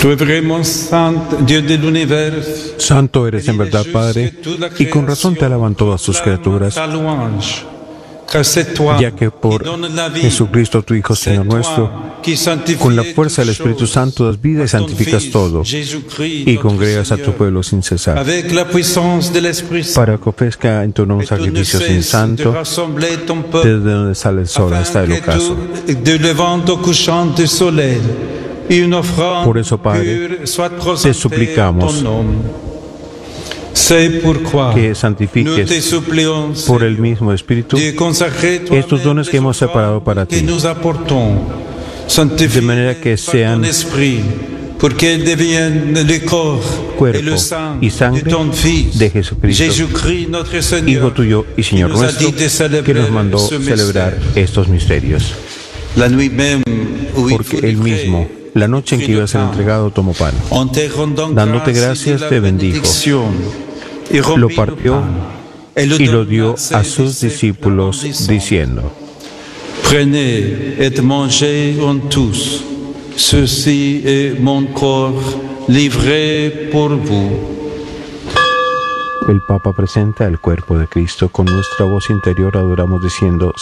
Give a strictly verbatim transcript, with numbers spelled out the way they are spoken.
Santo eres en verdad, Padre, y con razón te alaban todas tus criaturas, ya que por Jesucristo, tu Hijo, Señor nuestro, con la fuerza del Espíritu Santo das vida y santificas todo, y congregas a tu pueblo sin cesar, para que ofrezca en tu nombre un sacrificio sin santo, desde donde sale el sol hasta el ocaso. Por eso, Padre, te suplicamos que santifiques por el mismo Espíritu estos dones que hemos separado para ti, de manera que sean cuerpo y sangre de Jesucristo, Hijo tuyo y Señor nuestro, que nos mandó celebrar estos misterios. Porque Él mismo, la noche en que iba a ser entregado, tomó pan. Dándote gracias, te bendijo. Lo partió y lo dio a sus discípulos, diciendo: Prenez et mangez en tous. Ceci est mon corps livré pour vous. El Papa presenta el cuerpo de Cristo. Con nuestra voz interior adoramos diciendo: